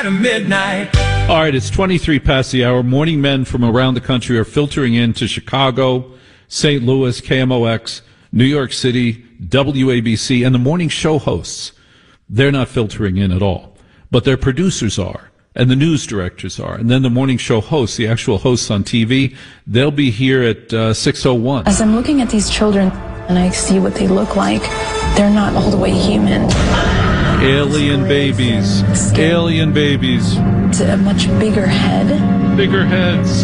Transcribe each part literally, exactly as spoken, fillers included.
of midnight. All right, it's twenty-three past the hour. Morning men from around the country are filtering into Chicago, Saint Louis, K M O X, New York City, W A B C, and the morning show hosts. They're not filtering in at all, but their producers are, and the news directors are, and then the morning show hosts, the actual hosts on T V, they'll be here at uh, six oh one. As I'm looking at these children and I see what they look like, they're not all the way human. Alien babies. Alien babies. It's a much bigger head. Bigger heads.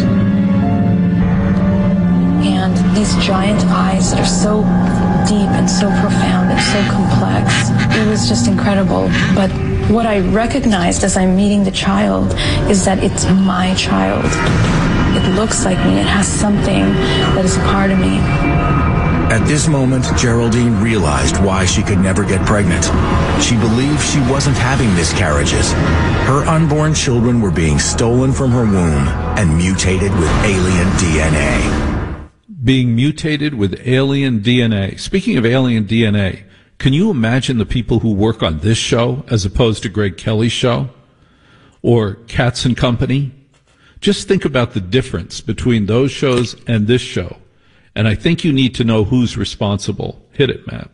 And these giant eyes that are so deep and so profound and so complex. It was just incredible. But what I recognized as I'm meeting the child is that it's my child. It looks like me. It has something that is a part of me. At this moment, Geraldine realized why she could never get pregnant. She believed she wasn't having miscarriages. Her unborn children were being stolen from her womb and mutated with alien D N A. Being mutated with alien D N A. Speaking of alien D N A, can you imagine the people who work on this show as opposed to Greg Kelly's show or Katz and Company? Just think about the difference between those shows and this show. And I think you need to know who's responsible. Hit it, Matt.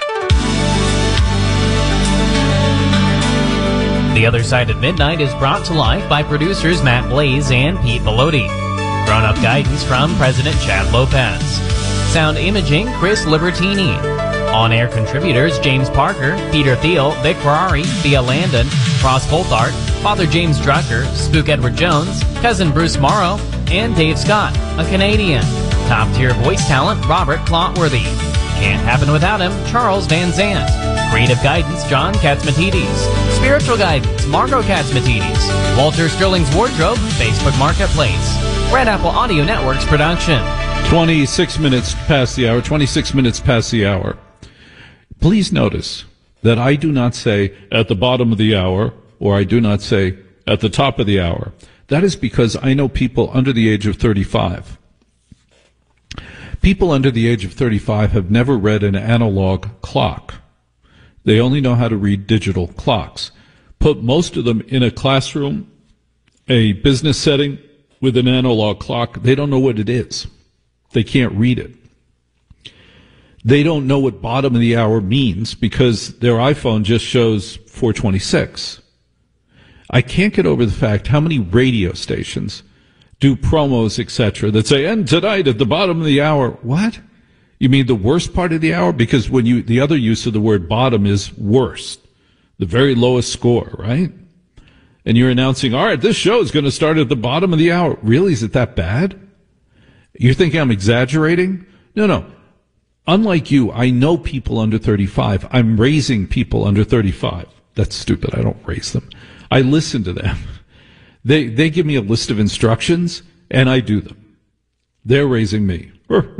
The Other Side of Midnight is brought to life by producers Matt Blaze and Pete Bellotti. Grown-up guidance from President Chad Lopez. Sound imaging, Chris Libertini. On-air contributors James Parker, Peter Thiel, Vic Ferrari, Thea Landon, Ross Coulthard, Father James Drucker, Spook Edward Jones, Cousin Bruce Morrow, and Dave Scott, a Canadian. Top-tier voice talent, Robert Clotworthy. Can't happen without him, Charles Van Zant. Creative guidance, John Katzmatidis. Spiritual guidance, Margot Katzmatidis. Walter Sterling's Wardrobe, Facebook Marketplace. Red Apple Audio Network's production. twenty-six minutes past the hour, twenty-six minutes past the hour. Please notice that I do not say at the bottom of the hour, or I do not say at the top of the hour. That is because I know people under the age of thirty-five. People under the age of thirty-five have never read an analog clock. They only know how to read digital clocks. Put most of them in a classroom, a business setting with an analog clock. They don't know what it is. They can't read it. They don't know what bottom of the hour means because their iPhone just shows four twenty-six. I can't get over the fact how many radio stations do promos, et cetera, that say, and tonight at the bottom of the hour. What? You mean the worst part of the hour? Because when you, the other use of the word bottom is worst, the very lowest score, right? And you're announcing, all right, this show is going to start at the bottom of the hour. Really? Is it that bad? You're thinking I'm exaggerating? No, no. Unlike you, I know people under thirty-five. I'm raising people under thirty-five. That's stupid. I don't raise them. I listen to them. They they give me a list of instructions, and I do them. They're raising me.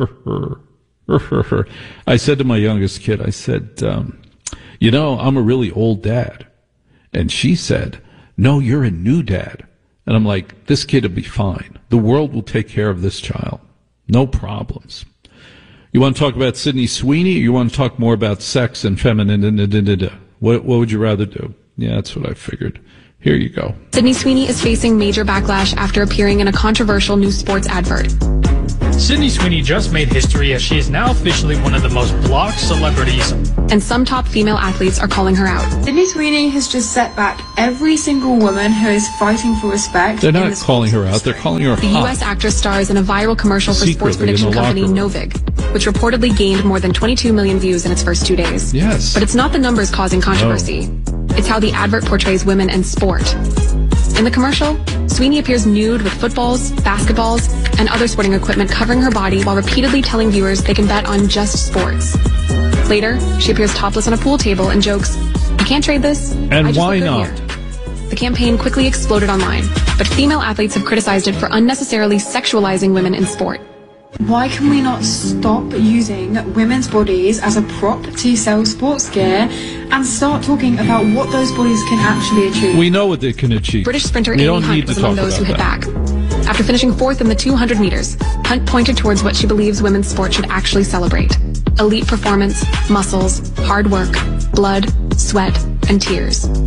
I said to my youngest kid, I said, um, you know, I'm a really old dad. And she said, no, you're a new dad. And I'm like, this kid will be fine. The world will take care of this child. No problems. You want to talk about Sydney Sweeney, or you want to talk more about sex and femininity? What, what would you rather do? Yeah, that's what I figured. Here you go. Sydney Sweeney is facing major backlash after appearing in a controversial new sports advert. Sydney Sweeney just made history as she is now officially one of the most blocked celebrities. And some top female athletes are calling her out. Sydney Sweeney has just set back every single woman who is fighting for respect. They're not calling her out, they're calling her The hot. U S actress stars in a viral commercial for Secretly sports prediction company Novig, which reportedly gained more than twenty-two million views in its first two days. Yes. But it's not the numbers causing controversy. No. It's how the advert portrays women and sport. In the commercial, Sweeney appears nude with footballs, basketballs, and other sporting equipment covering her body while repeatedly telling viewers they can bet on just sports. Later, she appears topless on a pool table and jokes, "I can't trade this." And I just why look good not? here." The campaign quickly exploded online, but female athletes have criticized it for unnecessarily sexualizing women in sport. Why can we not stop using women's bodies as a prop to sell sports gear and start talking about what those bodies can actually achieve? We know what they can achieve. British sprinter we Amy Hunt was among those who hit that. back. After finishing fourth in the two hundred meters, Hunt pointed towards what she believes women's sport should actually celebrate: elite performance, muscles, hard work, blood, sweat, and tears.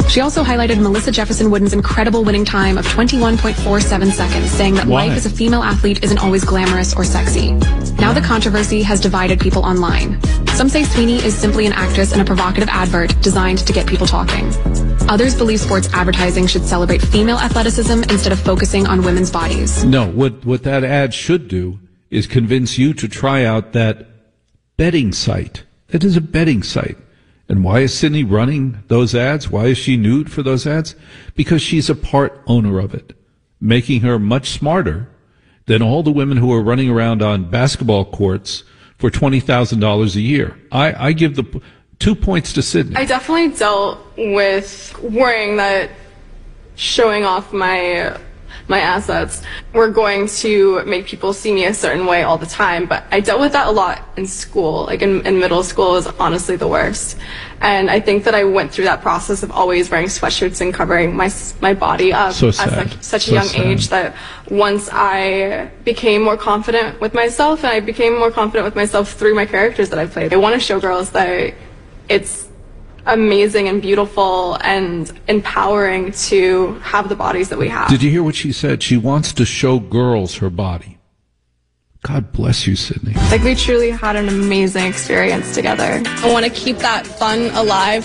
She also highlighted Melissa Jefferson Wooden's incredible winning time of twenty-one point four seven seconds, saying that Why? life as a female athlete isn't always glamorous or sexy. Now the controversy has divided people online. Some say Sweeney is simply an actress in a provocative advert designed to get people talking. Others believe sports advertising should celebrate female athleticism instead of focusing on women's bodies. No, what, what that ad should do is convince you to try out that betting site. That is a betting site. And why is Sydney running those ads? Why is she nude for those ads? Because she's a part owner of it, making her much smarter than all the women who are running around on basketball courts for twenty thousand dollars a year. I, I give the two points to Sydney. I definitely dealt with worrying that showing off my my assets were going to make people see me a certain way all the time, but I dealt with that a lot in school. Like in, in middle school was honestly the worst. And I think that I went through that process of always wearing sweatshirts and covering my my body up So at sad. such, such So a young sad. age that once I became more confident with myself, and I became more confident with myself through my characters that I played, I want to show girls that it's amazing and beautiful and empowering to have the bodies that we have. Did you hear what she said? She wants to show girls her body. God bless you, Sydney. Like, we truly had an amazing experience together. I want to keep that fun alive.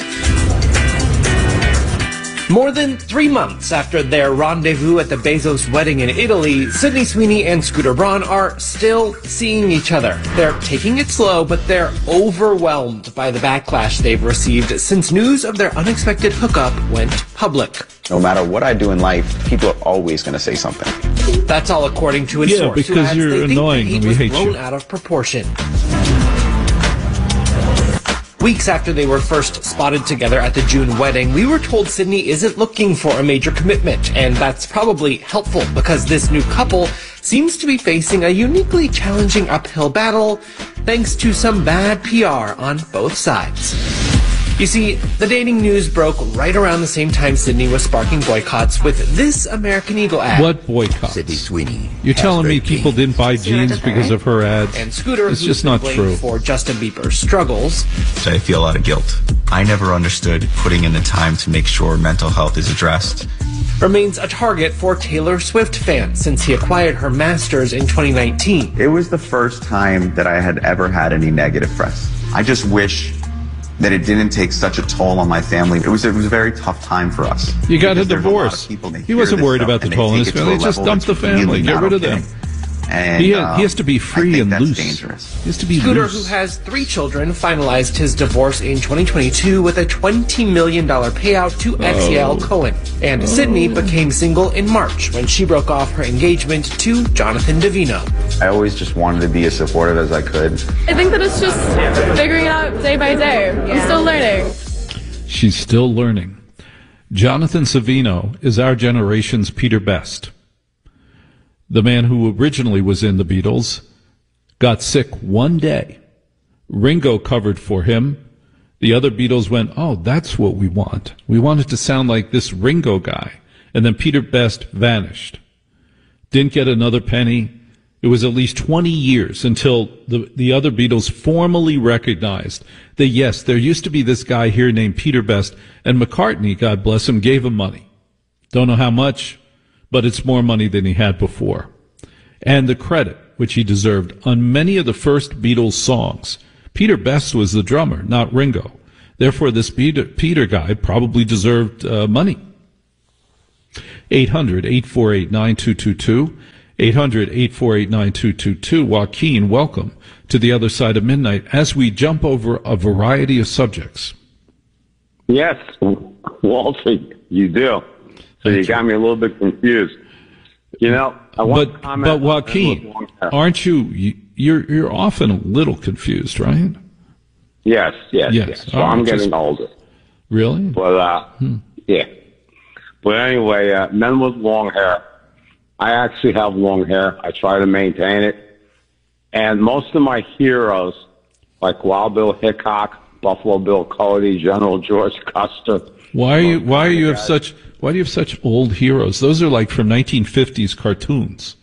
More than three months after their rendezvous at the Bezos wedding in Italy, Sydney Sweeney and Scooter Braun are still seeing each other. They're taking it slow, but they're overwhelmed by the backlash they've received since news of their unexpected hookup went public. No matter what I do in life, people are always going to say something. That's all according to a Yeah, source who because adds you're they think annoying the and heat we was hate blown you. out of proportion. Weeks after they were first spotted together at the June wedding, we were told Sydney isn't looking for a major commitment, and that's probably helpful because this new couple seems to be facing a uniquely challenging uphill battle thanks to some bad P R on both sides. You see, the dating news broke right around the same time Sydney was sparking boycotts with this American Eagle ad. What boycotts? Sydney Sweeney. You're telling me people didn't buy jeans because of her ads? And Scooter, It's who's just been not blamed true. for Justin Bieber's struggles. So I feel a lot of guilt. I never understood putting in the time to make sure mental health is addressed. Remains a target for Taylor Swift fans since he acquired her masters in twenty nineteen. It was the first time that I had ever had any negative press. I just wish that it didn't take such a toll on my family. It was, it was a very tough time for us. You got a Because there's lot of divorce. people, they He hear wasn't this worried stuff about the and they toll on take his it to family. a Just level dump the that's really family. Get not rid of okay. them. And, He, ha- um, he has to be I free think and that's loose. dangerous. He has to be Scooter, loose. who has three children, finalized his divorce in twenty twenty-two with a twenty million dollars payout to X L Oh. Cohen. And Sydney became single in March when she broke off her engagement to Jonathan Davino. I always just wanted to be as supportive as I could. I think that it's just figuring it out day by day. I'm still learning. She's still learning. Jonathan Savino is our generation's Peter Best. The man who originally was in the Beatles got sick one day. Ringo covered for him. The other Beatles went, oh, that's what we want. We want it to sound like this Ringo guy. And then Peter Best vanished. Didn't get another penny. It was at least twenty years until the, the other Beatles formally recognized that, yes, there used to be this guy here named Peter Best, and McCartney, God bless him, gave him money. Don't know how much, but it's more money than he had before. And the credit, which he deserved, on many of the first Beatles songs. Peter Best was the drummer, not Ringo. Therefore, this Peter, Peter guy probably deserved uh, money. eight hundred, eight four eight, nine two two two. eight hundred, eight four eight, nine two two two. Joaquin, welcome to the other side of midnight as we jump over a variety of subjects. Yes, Walter, you do. So you got me a little bit confused. You know, I want But, to comment. but on Joaquin, aren't you, you, you're, you're often a little confused, right? Yes, yes, Yes. yes. So All right, I'm getting just- older. Really? But, uh, Hmm. yeah. But anyway, uh, men with long hair. I actually have long hair. I try to maintain it. And most of my heroes, like Wild Bill Hickok, Buffalo Bill Cody, General George Custer. Why are you, why are you have such, why do you have such old heroes? Those are like from nineteen fifties cartoons.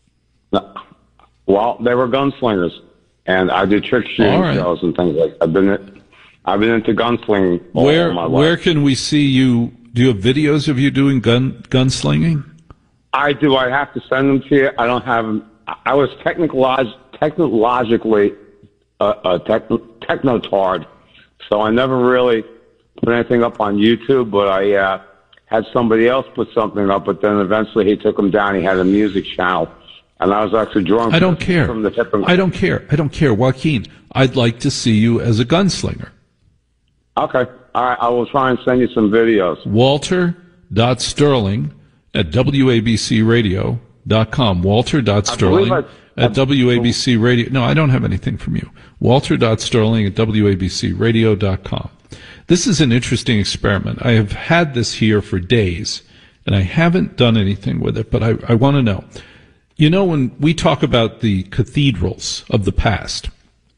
Well, they were gunslingers, and I did trick shooting All right. shows and things like that. I've been, I've been into gunslinging all Where, my life. where can we see you Do you have videos of you doing gun gunslinging? I do. I have to send them to you. I don't have them. I was technolog- technologically uh, a techn- technotard, so I never really put anything up on YouTube, but I uh, had somebody else put something up, but then eventually he took them down. He had a music channel, and I was actually drawing I don't care. from the hip and- I don't care. I don't care. Joaquin, I'd like to see you as a gunslinger. Okay. All right. I will try and send you some videos. Walter.Sterling at W A B C radio dot com. Walter.Sterling I, at W A B C radio. No, I don't have anything from you. Walter.Sterling at W A B C radio dot com. This is an interesting experiment. I have had this here for days, and I haven't done anything with it, but I, I want to know. You know, when we talk about the cathedrals of the past,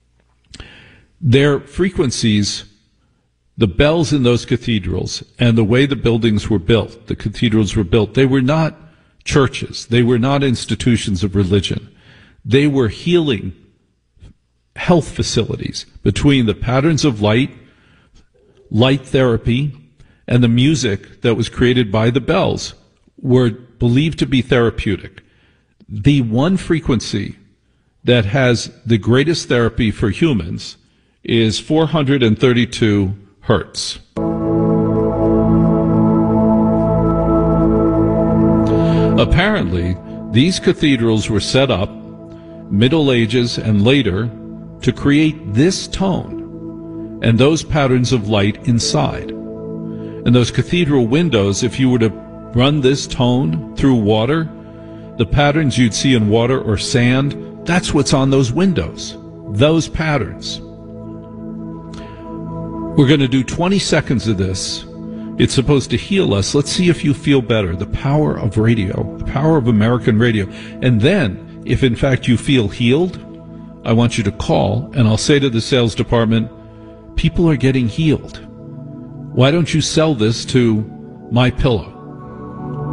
their frequencies, the bells in those cathedrals, and the way the buildings were built, the cathedrals were built, they were not churches. They were not institutions of religion. They were healing health facilities between the patterns of light, light therapy, and the music that was created by the bells were believed to be therapeutic. The one frequency that has the greatest therapy for humans is four hundred thirty-two hertz. Apparently, these cathedrals were set up, Middle Ages and later, to create this tone and those patterns of light inside. And those cathedral windows, if you were to run this tone through water, the patterns you'd see in water or sand, that's what's on those windows, those patterns. We're going to do twenty seconds of this. It's supposed to heal us. Let's see if you feel better. The power of radio, the power of American radio. And then, if in fact you feel healed, I want you to call, and I'll say to the sales department, people are getting healed. Why don't you sell this to MyPillow?